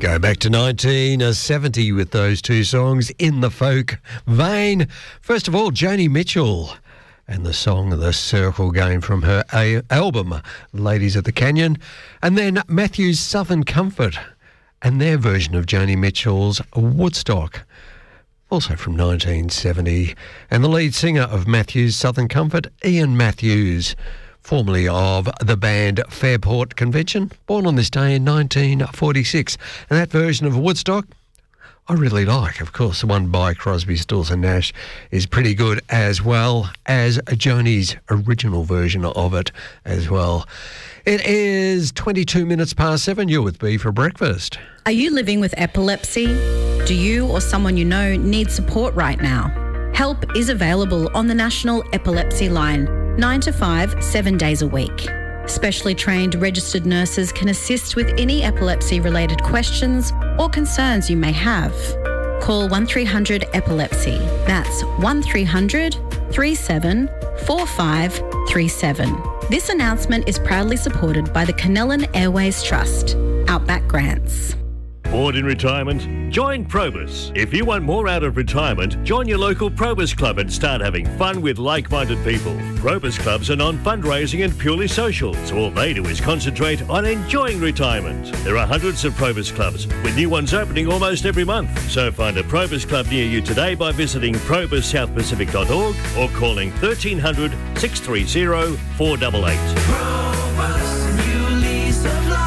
Go back to 1970 with those two songs in the folk vein. First of all, Joni Mitchell and the song The Circle Game from her album Ladies of the Canyon. And then Matthew's Southern Comfort and their version of Joni Mitchell's Woodstock, also from 1970. And the lead singer of Matthew's Southern Comfort, Ian Matthews, formerly of the band Fairport Convention, born on this day in 1946. And that version of Woodstock, I really like. Of course, the one by Crosby, Stills and Nash is pretty good, as well as Joni's original version of it as well. It is 22 minutes past 7. You're with B for breakfast. Are you living with epilepsy? Do you or someone you know need support right now? Help is available on the National Epilepsy Line, 9 to 5, 7 days a week. Specially trained registered nurses can assist with any epilepsy-related questions or concerns you may have. Call 1300 Epilepsy. That's 1300 37 4537. This announcement is proudly supported by the Canellan Airways Trust. Outback Grants. Bored in retirement? Join Probus. If you want more out of retirement, join your local Probus Club and start having fun with like-minded people. Probus Clubs are non-fundraising and purely social, so all they do is concentrate on enjoying retirement. There are hundreds of Probus Clubs, with new ones opening almost every month. So find a Probus Club near you today by visiting probussouthpacific.org or calling 1300 630 488. Probus, new lease of life.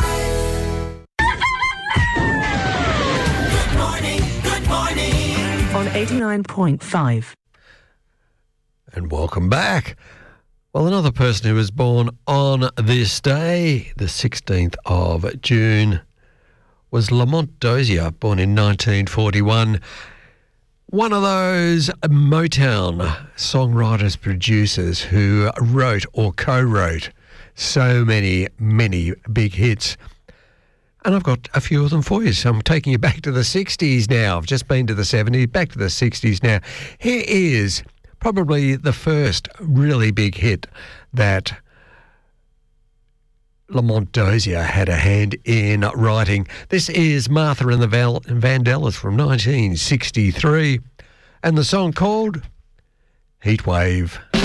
On 89.5. And welcome back. Well, another person who was born on this day, the 16th of June, was Lamont Dozier, born in 1941. One of those Motown songwriters, producers who wrote or co-wrote so many big hits. And I've got a few of them for you. So I'm taking you back to the 60s now. I've just been to the 70s, back to the 60s now. Here is probably the first really big hit that Lamont Dozier had a hand in writing. This is Martha and the Vandellas from 1963. And the song called Heatwave.